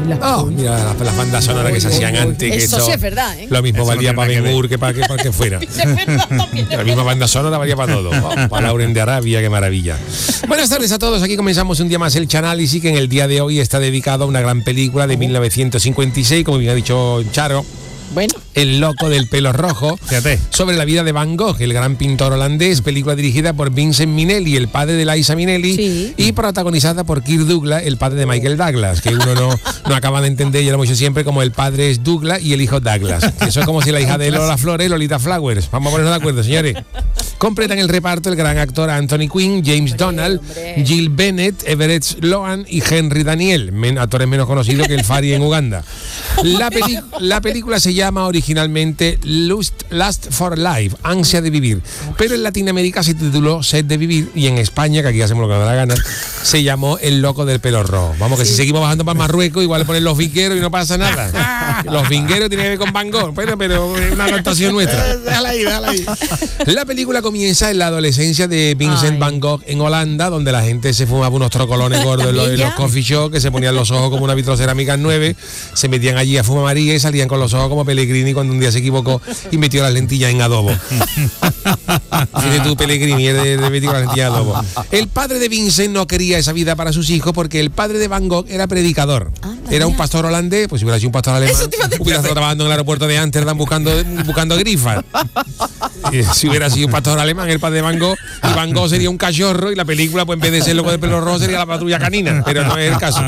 Mira las bandas sonoras que se hacían antes. Que Eso sí es verdad, ¿eh? Lo mismo Eso valía no para tiene Ben nada Hur que para que fuera. Es verdad, también es La verdad. misma banda sonora valía para todo. Para Lauren de Arabia, qué maravilla. Buenas tardes a todos. Aquí comenzamos un día más el Chanálisis, que en el día de hoy está dedicado a una gran película de 1956, como bien ha dicho Charo. Bueno, El loco del pelo rojo, Fíjate. sobre la vida de Van Gogh, el gran pintor holandés, película dirigida por Vincent Minnelli, el padre de Liza Minnelli, Sí. y protagonizada por Kirk Douglas, el padre de Michael Douglas, que uno no acaba de entender, y lo hemos dicho siempre, como el padre es Douglas y el hijo Douglas. Eso es como si la hija de Lola Flores, Lolita Flowers. Vamos a ponernos de acuerdo, señores. Completan el reparto el gran actor Anthony Quinn, James Donald, hombre. Jill Bennett, Everett Sloan y Henry Daniel, actores menos conocidos que el Fari en Uganda. La película se llama originalmente Lust for Life, ansia de vivir, pero en Latinoamérica se tituló Sed de vivir, y en España, que aquí hacemos lo que nos da la gana, se llamó El loco del pelo rojo. Vamos, que si seguimos bajando para Marruecos, igual le ponen Los Vingueros y no pasa nada. Los Vingueros tienen que ver con Van Gogh, pero es una adaptación nuestra. Déjala ahí. La película comienza en la adolescencia de Vincent Van Gogh en Holanda, donde la gente se fumaba unos trocolones gordos en los coffee shops, que se ponían los ojos como una vitrocerámica 9, se metían allí a fumar María y salían con los ojos como Pellegrini cuando un día se equivocó y metió las lentillas en adobo. Fíjate tú, Pellegrini, de metió las lentillas en adobo. El padre de Vincent no quería esa vida para sus hijos porque el padre de Van Gogh era predicador. Era un pastor holandés, pues si hubiera sido un pastor alemán, hubiera estado trabajando en el aeropuerto de Ámsterdam buscando grifas. Si hubiera sido un pastor alemán, el padre de Van Gogh, y Van Gogh sería un cachorro, y la película, pues en vez de ser loco de pelo rojo, sería La patrulla canina, pero no es el caso.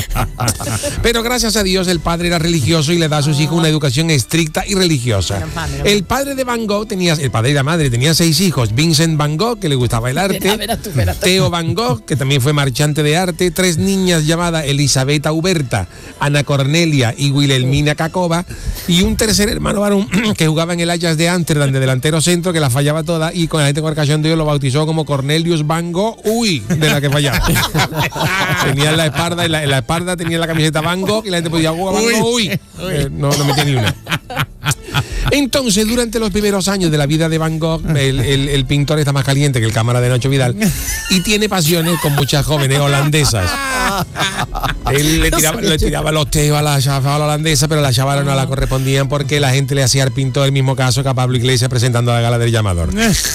Pero gracias a Dios el padre era religioso y le da a sus hijos una educación estricta y religiosa. El padre de Van Gogh el padre y la madre tenían 6 hijos: Vincent Van Gogh, que le gustaba el arte, verás tú. Theo Van Gogh, que también fue marchante de arte, 3 niñas llamadas Elisabetta Huberta, Ana Cornelia y Wilhelmina Cacova, y un tercer hermano varón que jugaba en el Ajax de Ámsterdam de delantero centro, que la fallaba toda, y con la gente con el cachondeo lo bautizó como Cornelius Van Gogh, de la que fallaba. Tenía en la espalda tenía la camiseta Van Gogh, y la gente podía jugar Van Gogh, no metía ni una. Entonces, durante los primeros años de la vida de Van Gogh, el pintor está más caliente que el cámara de Nacho Vidal y tiene pasiones con muchas jóvenes holandesas. Él le tiraba los teos a la chavala holandesa, pero las chavalas no la correspondían porque la gente le hacía al pintor el mismo caso que a Pablo Iglesias presentando la gala del llamador.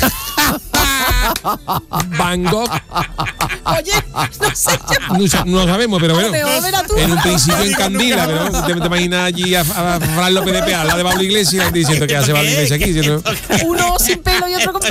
Van Gogh, Oye, no sé. no sabemos, pero bueno, Verás tú. en un principio en Candila, pero te imaginas allí a Fran López de Peal, la de Pablo Iglesias, diciendo que hace Pablo Iglesias aquí. ¿Cierto? Uno sin pelo y otro con pelo.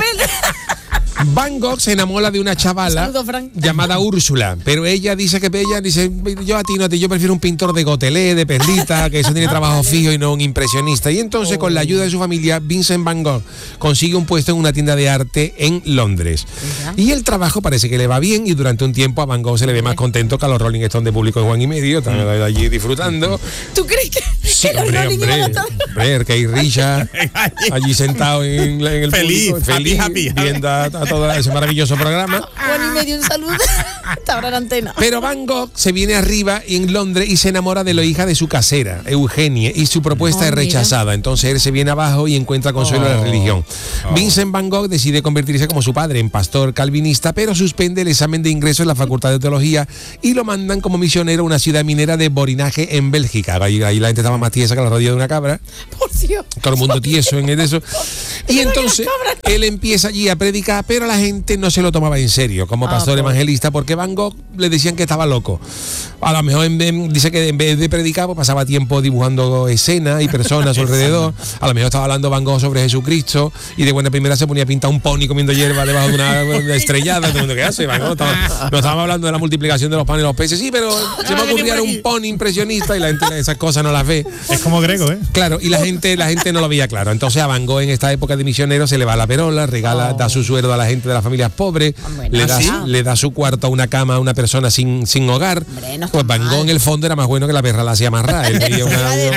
Van Gogh se enamora de una chavala Saludos, Fran. llamada Úrsula, pero ella dice, yo a ti no, yo prefiero un pintor de gotelé, de perlita, que eso tiene trabajo fijo y no un impresionista. Y entonces, con la ayuda de su familia, Vincent Van Gogh consigue un puesto en una tienda de arte en Londres. Y el trabajo parece que le va bien, y durante un tiempo a Van Gogh se le ve más contento que a los Rolling Stones de Público en Juan y Medio, están allí disfrutando. ¿Tú crees que Sí, los Rolling iban a estar? hombre, Keith Richards allí sentado en el Feliz, público, feliz, happy. viendo a todo ese maravilloso programa. Juan y Medio en salud. Está ahora en antena. Pero Van Gogh se viene arriba en Londres y se enamora de la hija de su casera, Eugenie, y su propuesta es rechazada. Entonces él se viene abajo y encuentra consuelo en la religión. Vincent Van Gogh decide convertirse como su padre en pastor calvinista, pero suspende el examen de ingreso en la Facultad de Teología y lo mandan como misionero a una ciudad minera de Borinage, en Bélgica. Ahí la gente estaba más tiesa que la rodilla de una cabra. Por Dios. Todo el mundo tieso en eso. Y entonces él empieza allí a predicar, pero la gente no se lo tomaba en serio como pastor evangelista, porque Van Gogh le decían que estaba loco. A lo mejor dice que en vez de predicar, pues pasaba tiempo dibujando escenas y personas a su alrededor. A lo mejor estaba hablando Van Gogh sobre Jesucristo y de buena primera se ponía a pintar un pony comiendo hierba debajo de una estrellada. Todo el mundo, ¿qué hace, Van Gogh? No estábamos hablando de la multiplicación de los panes y los peces, sí, pero se me ocurría un pony impresionista y la gente esas cosas no las ve. Es como Grego, ¿eh? Claro, y la gente no lo veía claro. Entonces a Van Gogh en esta época de misionero se le va la perola, da su sueldo a la gente de las familias pobres, le da su cuarto a una cama a una persona sin hogar. Hombre, no pues Van Gogh en el fondo era más bueno que la perra la hacía amarrar. Él veía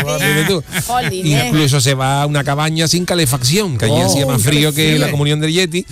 incluso se va a una cabaña sin calefacción, que allí hacía más frío que la comunión del Yeti.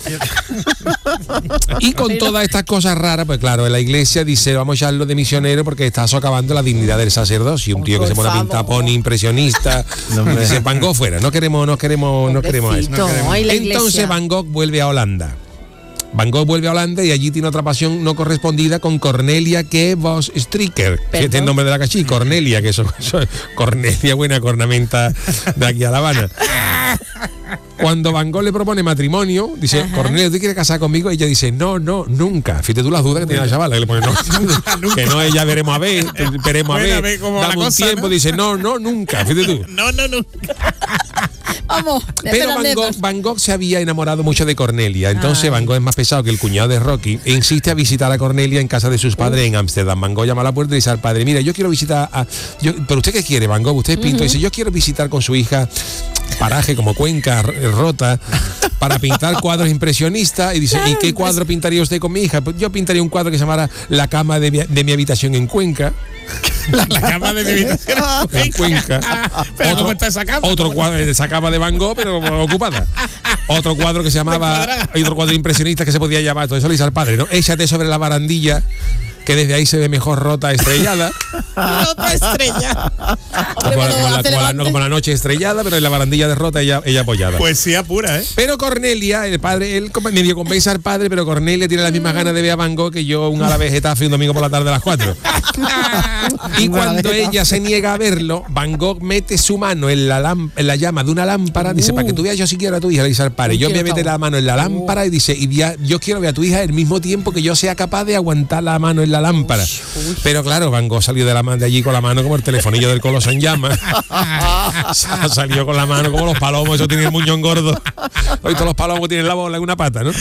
Y con todas estas cosas raras, pues claro, en la iglesia dice, vamos a echarlo de misionero porque está socavando la dignidad del sacerdocio. Un tío que se pone a pintar pony impresionista. Dice, Van Gogh fuera, no queremos a eso. Entonces Van Gogh vuelve a Holanda. Van Gogh vuelve a Holanda y allí tiene otra pasión no correspondida con Cornelia que vos Stricker, que es el nombre de la cachí, Cornelia, que eso es Cornelia, buena cornamenta de aquí a La Habana. Cuando Van Gogh le propone matrimonio, dice, Cornelia, ¿tú quieres casar conmigo? Y ella dice, no, nunca. Fíjate tú las dudas que tiene la chavala, que le pone, no, que no, ella veremos a ver, dame un tiempo, ¿no? Dice, no, nunca, fíjate tú. No, nunca. Vamos. Pero Van Gogh se había enamorado mucho de Cornelia, entonces Van Gogh es más pesado que el cuñado de Rocky e insiste a visitar a Cornelia en casa de sus padres en Ámsterdam. Van Gogh llama a la puerta y dice al padre, mira, yo quiero visitar ¿pero usted qué quiere, Van Gogh? Usted es pintor. Dice, yo quiero visitar con su hija paraje como Cuenca, Rota, para pintar cuadros impresionistas. Y dice, ¿y qué cuadro pintaría usted con mi hija? Pues yo pintaría un cuadro que se llamara La cama de mi habitación en Cuenca. La cama de mi habitación en Cuenca. Pero ¿cómo está esa cama? Otro cuadro de esa cama de Van Gogh, pero ocupada. Otro cuadro que se llamaba, hay otro cuadro impresionista que se podía llamar, todo eso le dice al padre, ¿no? Échate sobre la barandilla, que desde ahí se ve mejor Rota estrellada. Rota estrellada. Como la noche estrellada, pero en la barandilla de Rota ella apoyada. Poesía pura, ¿eh? Pero Cornelia, el padre, él medio convence al padre, pero Cornelia tiene las mismas ganas de ver a Van Gogh que yo un árabe Getafe un domingo por la tarde a las 4. Y cuando ella se niega a verlo, Van Gogh mete su mano en la llama de una lámpara, dice, para que tú veas yo si quiero a tu hija, le dice al padre, yo me voy a meter la mano en la lámpara y dice, yo quiero ver a tu hija al mismo tiempo que yo sea capaz de aguantar la mano en la lámpara. Pero claro, Van Gogh salió de allí con la mano como el telefonillo del Coloso en llamas. Salió con la mano como los palomos, eso tiene el muñón gordo. Hoy todos los palomos tienen la bola en una pata, ¿no?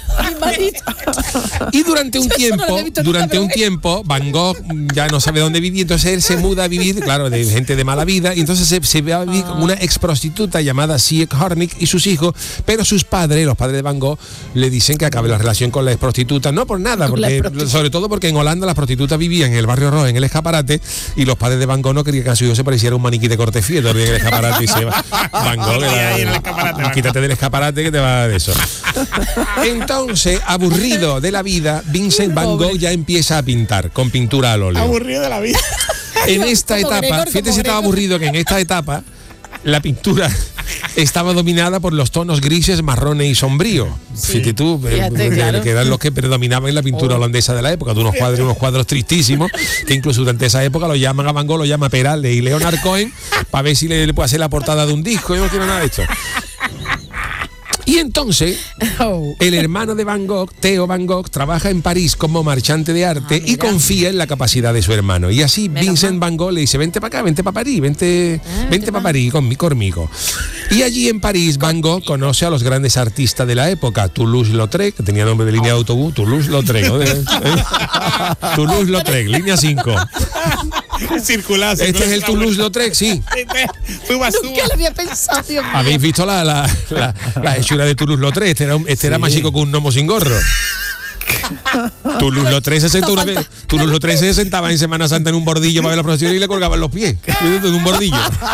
Y durante un tiempo, Van Gogh ya no sabe dónde vivir, entonces él se muda a vivir, claro, de gente de mala vida, y entonces se va a vivir con una ex prostituta llamada Sieg Hornig y sus hijos, pero sus padres, los padres de Van Gogh, le dicen que acabe la relación con la ex prostituta, no por nada, porque sobre todo porque en Holanda las prostitutas vivían en el barrio rojo, en el escaparate, y los padres de Van Gogh no querían que a su hijo se pareciera un maniquí de corte fiel, en el escaparate, y se va. Van Gogh, quítate del escaparate que te va de eso. Entonces, aburrido de la vida, Vincent Van Gogh ya empieza a pintar, con pintura al óleo. Aburrido de la vida. En esta etapa, fíjate si estaba aburrido que en esta etapa la pintura estaba dominada por los tonos grises, marrones y sombríos. Fíjate tú, claro, que eran los que predominaban en la pintura holandesa de la época, de unos cuadros tristísimos, que incluso durante esa época lo llaman a Van Gogh, lo llama Peralde y Leonard Cohen, para ver si le puede hacer la portada de un disco. Yo no quiero nada de esto. Y entonces, el hermano de Van Gogh, Theo Van Gogh, trabaja en París como marchante de arte y confía en la capacidad de su hermano. Y así Vincent Van Gogh le dice, vente para acá, vente para París, vente para París conmigo. Y allí en París, Van Gogh conoce a los grandes artistas de la época, Toulouse-Lautrec, que tenía nombre de línea de autobús, Toulouse-Lautrec, Toulouse-Lautrec, línea 5. Circular. Este es el Toulouse-Lautrec, sí. Nunca lo había pensado, Dios mío. ¿Habéis visto la hechura de Toulouse-Lautrec? Este era más chico que un gnomo sin gorro. Toulouse-Lautrec se sentaba en Semana Santa en un bordillo para ver la procesión y le colgaban los pies en un bordillo.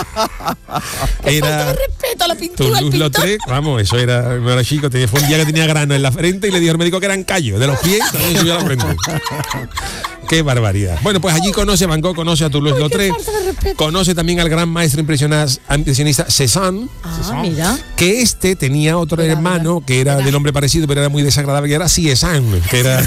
Era respeto a la pintura. Toulouse-Lautrec, vamos, eso era, no era chico, fue un día que tenía grano en la frente y le dijo al médico que eran callos de los pies, también subió a la frente. Qué barbaridad. Bueno, pues allí Van Gogh conoce a Toulouse-Lautrec, conoce también al gran maestro impresionista Cézanne, mira, que tenía otro hermano que era de nombre parecido, pero era muy desagradable, que era Cézanne, que era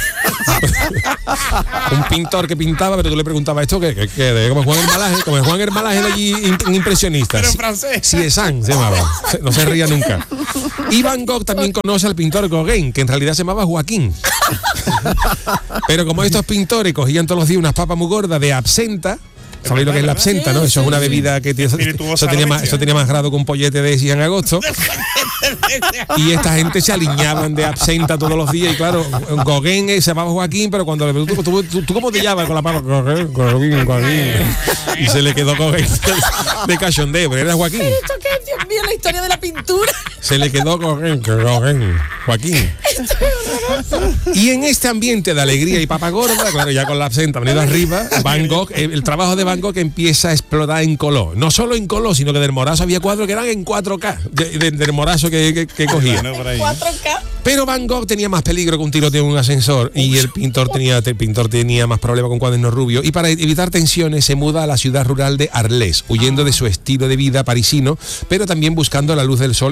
un pintor que pintaba, pero tú le preguntabas esto, como Juan Hermalaje de allí, impresionista. Pero en francés. Cézanne se llamaba, no se ría nunca. Y Van Gogh también conoce al pintor Gauguin, que en realidad se llamaba Joaquín. Pero como estos pintores cogían todos los días unas papas muy gordas de absenta, ¿sabéis lo que es la absenta, no? Eso es una bebida que eso tenía más grado que un pollete de ese en agosto. Y esta gente se aliñaban de absenta todos los días. Y claro, Gauguin se llamaba Joaquín, pero cuando le preguntó, ¿tú cómo te llamas con la papa? Gauguin. Y se le quedó Gauguin de cachondeo, pero era Joaquín. ¿Pero esto qué es, Dios mío, la historia de la pintura? Se le quedó Gauguin, Joaquín. Y en este ambiente de alegría y papa gorda, claro, ya con la absenta venido arriba, Van Gogh, el trabajo de Van Gogh empieza a explotar en color. No solo en color, sino que del Morazo había cuadros que eran en 4K, del Morazo que cogía. 4K. Pero Van Gogh tenía más peligro que un tiroteo en un ascensor y el pintor tenía más problemas con cuadernos rubios, y para evitar tensiones se muda a la ciudad rural de Arles, huyendo de su estilo de vida parisino, pero también buscando la luz del sol y sus colores.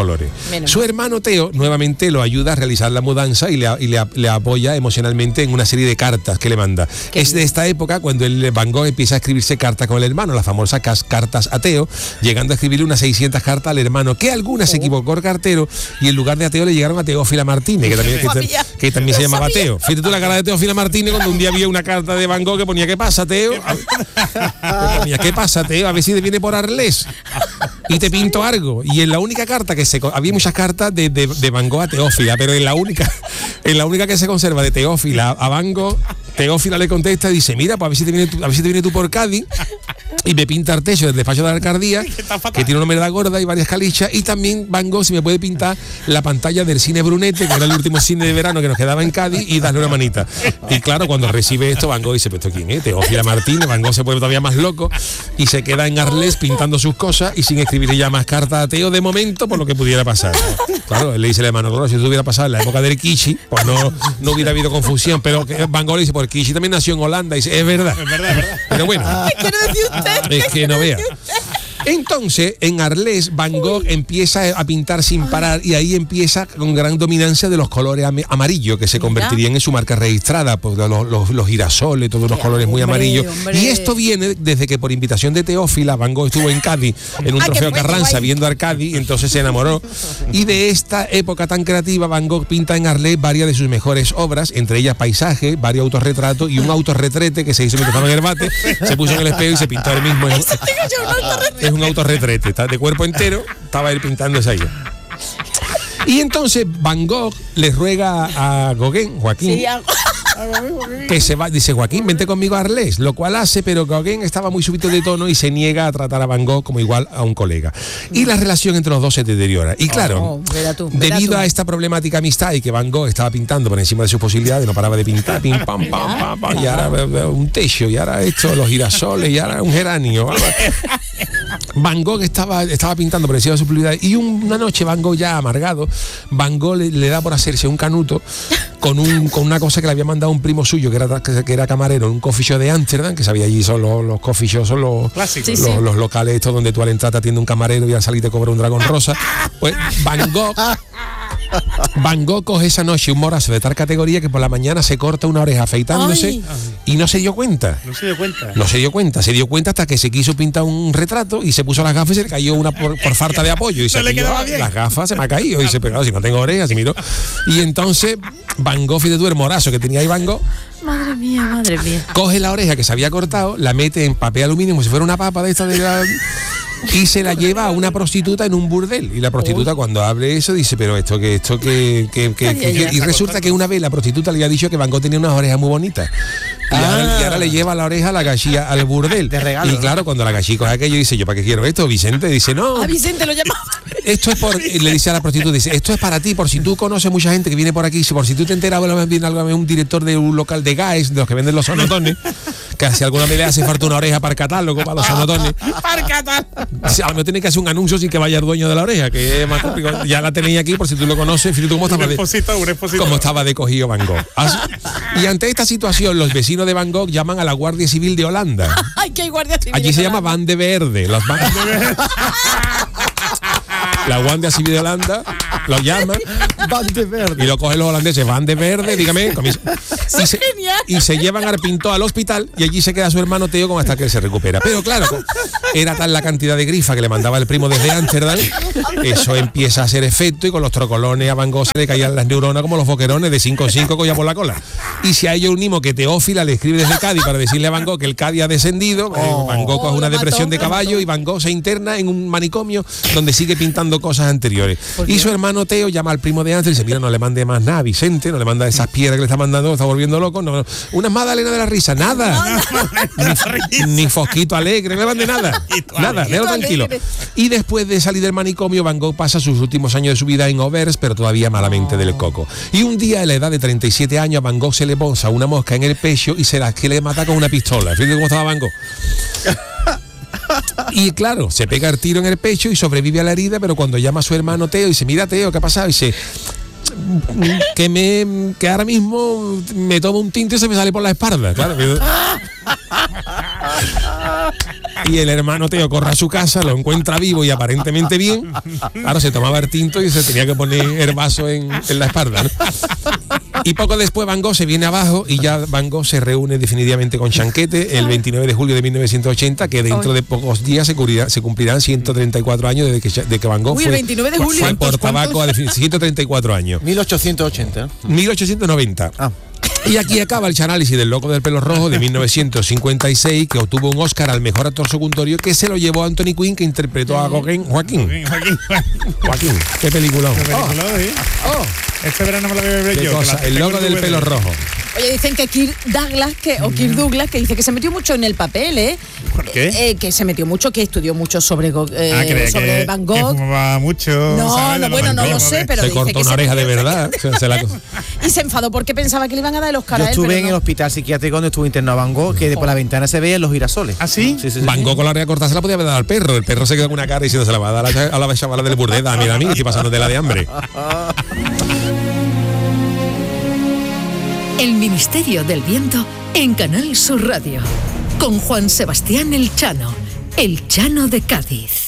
colores. Menos Su hermano Theo nuevamente lo ayuda a realizar la mudanza y le apoya emocionalmente en una serie de cartas que le manda. Es de esta época cuando Van Gogh empieza a escribirse cartas con el hermano, las famosas cartas a Theo, llegando a escribirle unas 600 cartas al hermano, que algunas se equivocó el cartero y en lugar de a Theo le llegaron a Teófila Martínez, que también se llamaba Theo. Fíjate tú la cara de Teófila Martínez cuando un día vio una carta de Van Gogh que ponía: ¿qué pasa, Theo? Ponía: ¿qué pasa, Theo? A ver si te viene por Arles y te pinto algo. Y en la única carta que había muchas cartas de Van Gogh a Teófila, pero en la única que se conserva de Teófila a Van Gogh, Teófila le contesta y dice: mira, pues a ver si te viene tú por Cádiz y me pinta el techo del despacho de la alcaldía, que tiene una humedad gorda y varias calichas, y también Van Gogh si me puede pintar la pantalla del cine Brunete, que era el último cine de verano que nos quedaba en Cádiz, y darle una manita. Y claro, cuando recibe esto, Van Gogh dice: ¿pero esto quién es? Teófila Martínez. Van Gogh se pone todavía más loco y se queda en Arles pintando sus cosas y sin escribirle ya más cartas a Teo de momento, por lo que pudiera pasar. Claro, él le dice al hermano: claro, si esto hubiera pasado en la época del Kishi, pues no hubiera habido confusión. Pero Van Gogh le dice: por Kishi también nació en Holanda. Y dice: es verdad. Pero bueno, ¿Qué quiere decir usted? es que no vea. Entonces, en Arles, Van Gogh empieza a pintar sin parar y ahí empieza con gran dominancia de los colores amarillos, que se convertirían en su marca registrada, pues los girasoles, todos los colores muy amarillos. Y esto viene desde que por invitación de Teófila, Van Gogh estuvo en Cádiz, en un trofeo Carranza, viendo a Cádiz, y entonces se enamoró. Y de esta época tan creativa, Van Gogh pinta en Arles varias de sus mejores obras, entre ellas paisajes, varios autorretratos y un autorretrete que se hizo mientras estaba en el bate, se puso en el espejo y se pintó él mismo. Es un autorretrete, está de cuerpo entero, estaba él pintándose ahí. Y entonces Van Gogh le ruega a Gauguin, Joaquín, que se va, dice: Joaquín, vente conmigo a Arles, lo cual hace, pero Gauguin estaba muy subido de tono y se niega a tratar a Van Gogh como igual a un colega. Y la relación entre los dos se deteriora. Y claro, debido a esta problemática amistad y que Van Gogh estaba pintando por encima de sus posibilidades, no paraba de pintar, pim, pam, pam, pam, y ahora un techo, y ahora esto, los girasoles, y ahora un geranio. Van Gogh estaba pintando por encima de sus posibilidades, y una noche Van Gogh, ya amargado, Van Gogh le da por hacerse un canuto con una cosa que le había mandado un primo suyo que era camarero en un coffee shop de Ámsterdam, que sabía allí son los coffee shops, son los clásicos, los locales estos donde tú al entrar te atiende un camarero y al salir te cobra un dragón rosa. Pues Van Gogh coge esa noche un morazo de tal categoría que por la mañana se corta una oreja afeitándose y no se dio cuenta. Se dio cuenta hasta que se quiso pintar un retrato y se puso las gafas y se le cayó una por falta de apoyo. Y se las gafas se me ha caído. Y dice: pero si no tengo orejas, y miró. Y entonces Van Gogh, fíjate tú el morazo que tenía ahí Van Gogh. Madre mía. Coge la oreja que se había cortado, la mete en papel aluminio como si fuera una papa de esta y se la lleva a una prostituta en un burdel. Y la prostituta cuando hable eso dice: pero esto que y resulta que una vez la prostituta le había dicho que Van Gogh tenía unas orejas muy bonitas. Y ahora le lleva la oreja a la gallía al burdel. De regalo. Y claro, cuando la gallía coge aquello dice: ¿yo para qué quiero esto? Vicente dice: no. A Vicente lo llamaba. Esto es le dice a la prostituta, dice: esto es para ti, por si tú conoces mucha gente que viene por aquí, por si tú te enteras, viene un director de un local de gas, de los que venden los sonotones, que si alguna vez le hace falta una oreja para el catálogo, para los sonotones. Para el catálogo. A lo mejor tiene que hacer un anuncio sin que vaya el dueño de la oreja, que es más complicado. Ya la tenéis aquí por si tú lo conoces. Fíjate cómo estaba de cogido Van Gogh. Y ante esta situación, los vecinos de Van Gogh llaman a la Guardia Civil de Holanda. Ay, que hay Guardia Civil. Allí se llama Van de Verde. La Guardia Civil de Holanda lo llaman Van de Verde y lo cogen los holandeses: Van de Verde, dígame. Y se llevan al pintor al hospital y allí se queda su hermano Theo hasta que él se recupera. Pero claro, era tal la cantidad de grifa que le mandaba el primo desde Ámsterdam, eso empieza a hacer efecto y con los trocolones a Van Gogh se le caían las neuronas como los boquerones de 5 en 5 cogía por la cola. Y si a ello unimos que Teófila le escribe desde Cádiz para decirle a Van Gogh que el Cádiz ha descendido, Van Gogh coge una depresión de caballo y Van Gogh se interna en un manicomio donde sigue pintando cosas anteriores. Y su hermano Theo llama al primo de Ámsterdam y dice: mira, no le mande más nada, Vicente, no le manda esas piedras que le está mandando, lo está volviendo loco. No, unas magdalenas de la risa, nada. Ni Fosquito Alegre, no le mande nada. Nada, déjalo tranquilo. Y después de salir del manicomio, Van Gogh pasa sus últimos años de su vida en Auvers, pero todavía malamente del coco. Y un día, a la edad de 37 años, a Van Gogh se le posa una mosca en el pecho y se la quiere matar con una pistola. Fíjate cómo estaba Van Gogh. Y claro, se pega el tiro en el pecho y sobrevive a la herida, pero cuando llama a su hermano Theo y dice: mira, Theo, ¿qué ha pasado? Y dice: que ahora mismo me tomo un tinto y se me sale por la espalda. Claro. Y el hermano Teo corre a su casa, lo encuentra vivo y aparentemente bien. Ahora se tomaba el tinto y se tenía que poner el vaso en la espalda, ¿no? Y poco después Van Gogh se viene abajo y ya Van Gogh se reúne definitivamente con Chanquete el 29 de julio de 1980, que dentro de pocos días se cumplirán 134 años de que Van Gogh Uy, el 29 de julio. fue por tabaco a 134 años. 1880. 1890. Y aquí acaba el análisis del Loco del Pelo Rojo de 1956, que obtuvo un Oscar al mejor actor secundario, que se lo llevó Anthony Quinn, que interpretó a Joaquín. Qué película. Este verano me lo voy a ver Qué yo. cosa, el Loco del Pelo Rojo. Oye, dicen que Kirk Douglas, que dice que se metió mucho en el papel, ¿eh? ¿Por qué? Que se metió mucho, que estudió mucho sobre Van Que Gogh. fumaba mucho. ¿sabes? No, bueno, no lo sé, pero Se dice cortó que una oreja de verdad. Y se enfadó porque pensaba que le iban a dar el Oscar Yo a él. estuve pero en no. el hospital psiquiátrico donde estuvo internado Van Gogh, que por la ventana se veían los girasoles. ¿Ah, sí? Sí. Van Gogh con la oreja cortada se la podía haber dado al perro. El perro se quedó con una cara y se la va a dar a la chavala del Burdeda. Mira a mí, estoy pasando de la de hambre. El Ministerio del Viento en Canal Sur Radio, con Juan Sebastián El Chano de Cádiz.